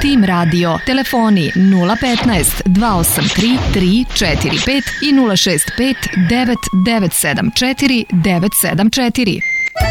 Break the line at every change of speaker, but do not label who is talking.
Tim Radio. Telefoni 015 283 345 i 065 9974 974.